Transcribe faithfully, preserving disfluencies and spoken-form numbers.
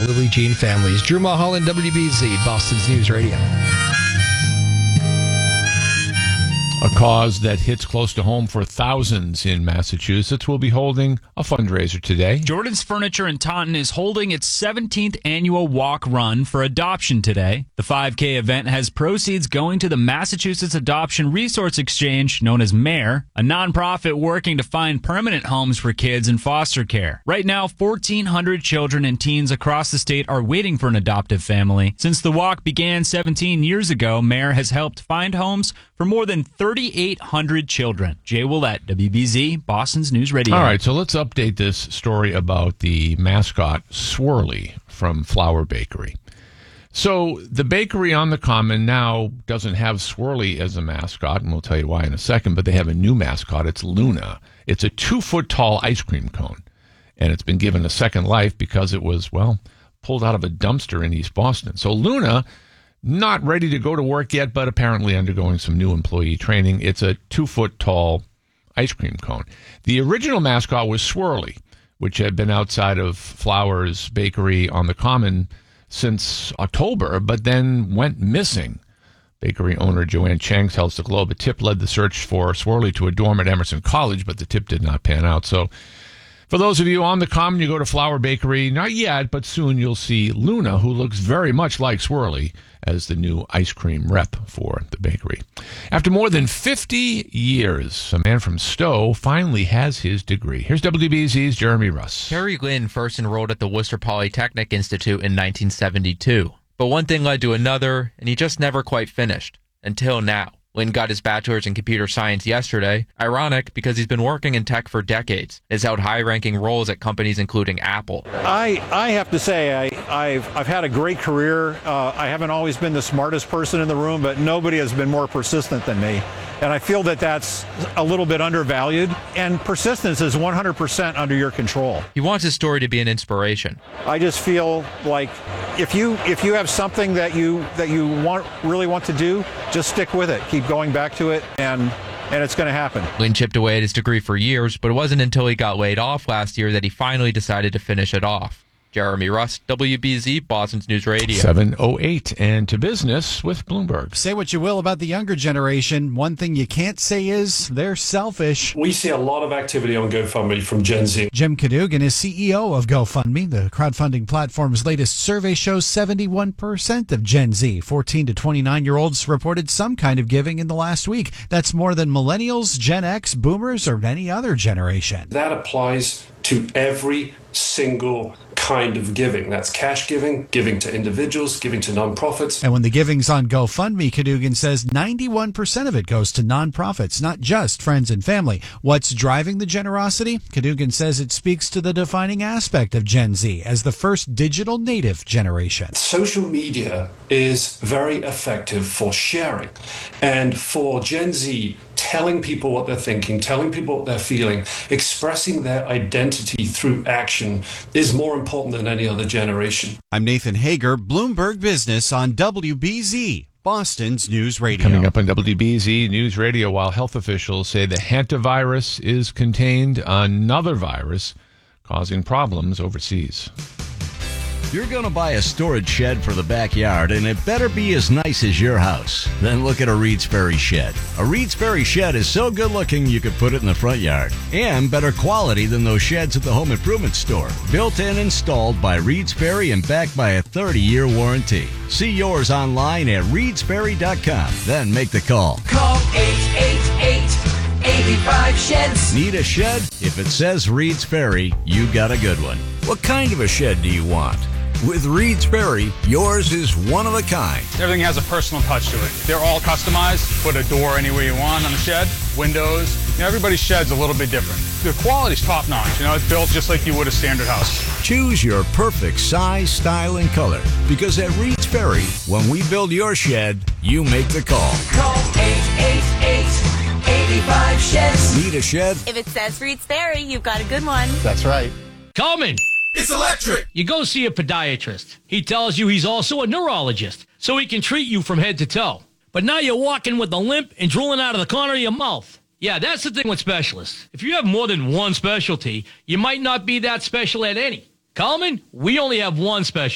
Willie Jean families. Drew Mulholland, W B Z, Boston's News Radio. A cause that hits close to home for thousands in Massachusetts will be holding a fundraiser today. Jordan's Furniture in Taunton is holding its seventeenth annual walk run for adoption today. The five K event has proceeds going to the Massachusetts Adoption Resource Exchange, known as MARE, a nonprofit working to find permanent homes for kids in foster care. Right now, fourteen hundred children and teens across the state are waiting for an adoptive family. Since the walk began seventeen years ago, MARE has helped find homes for more than thirty-eight hundred children. Jay Willett, W B Z, Boston's News Radio. All right, so let's update this story about the mascot Swirly from Flour Bakery. So the bakery on the Common now doesn't have Swirly as a mascot, and we'll tell you why in a second, but they have a new mascot. It's Luna. It's a two-foot-tall ice cream cone, and it's been given a second life because it was, well, pulled out of a dumpster in East Boston. So Luna, not ready to go to work yet, but apparently undergoing some new employee training. It's a two-foot-tall ice cream cone. The original mascot was Swirly, which had been outside of Flour's Bakery on the Common since October, but then went missing. Bakery owner Joanne Chang tells the Globe a tip led the search for Swirly to a dorm at Emerson College, but the tip did not pan out. So for those of you on the Common, you go to Flour Bakery, not yet, but soon you'll see Luna, who looks very much like Swirly, as the new ice cream rep for the bakery. After more than fifty years, a man from Stowe finally has his degree. Here's W B Z's Jeremy Russ. Terry Lynn first enrolled at the Worcester Polytechnic Institute in nineteen seventy-two. But one thing led to another, and he just never quite finished. Until now. Lynn got his bachelor's in computer science yesterday. Ironic, because he's been working in tech for decades. Has held high-ranking roles at companies including Apple. I I have to say, I, I've, I've had a great career. Uh, I haven't always been the smartest person in the room, but nobody has been more persistent than me. And I feel that that's a little bit undervalued. And persistence is one hundred percent under your control. He wants his story to be an inspiration. I just feel like if you if you have something that you that you want really want to do, just stick with it. Keep going back to it, and and it's going to happen. Lynn chipped away at his degree for years, but it wasn't until he got laid off last year that he finally decided to finish it off. Jeremy Russ, W B Z, Boston's News Radio. seven oh eight, and to business with Bloomberg. Say what you will about the younger generation. One thing you can't say is they're selfish. We see a lot of activity on GoFundMe from Gen Z. Jim Cadogan is C E O of GoFundMe. The crowdfunding platform's latest survey shows seventy-one percent of Gen Z, fourteen to twenty-nine-year-olds, reported some kind of giving in the last week. That's more than millennials, Gen X, boomers, or any other generation. That applies to every single kind of giving. That's cash giving, giving to individuals, giving to nonprofits. And when the giving's on GoFundMe, Cadogan says ninety-one percent of it goes to nonprofits, not just friends and family. What's driving the generosity? Cadogan says it speaks to the defining aspect of Gen Z as the first digital native generation. Social media is very effective for sharing. And for Gen Z, telling people what they're thinking, telling people what they're feeling, expressing their identity through action is more important than any other generation. I'm Nathan Hager, Bloomberg Business on W B Z, Boston's News Radio. Coming up on W B Z News Radio, while health officials say the hantavirus is contained, another virus causing problems overseas. You're going to buy a storage shed for the backyard, and it better be as nice as your house. Then look at a Reed's Ferry shed. A Reed's Ferry shed is so good looking you could put it in the front yard. And better quality than those sheds at the home improvement store. Built and installed by Reed's Ferry and backed by a thirty-year warranty. See yours online at reeds ferry dot com. Then make the call. Call eight eight eight, eight five, sheds. Need a shed? If it says Reed's Ferry, you got a good one. What kind of a shed do you want? With Reed's Ferry, yours is one of a kind. Everything has a personal touch to it. They're all customized. Put a door anywhere you want on the shed, windows. You know, everybody's shed's a little bit different. The quality's top notch. You know, it's built just like you would a standard house. Choose your perfect size, style, and color. Because at Reed's Ferry, when we build your shed, you make the call. Call eight eight eight, eight five, sheds. Need a shed? If it says Reed's Ferry, you've got a good one. That's right. Coleman. It's electric. You go see a podiatrist. He tells you he's also a neurologist, so he can treat you from head to toe. But now you're walking with a limp and drooling out of the corner of your mouth. Yeah, that's the thing with specialists. If you have more than one specialty, you might not be that special at any. Coleman, we only have one specialty.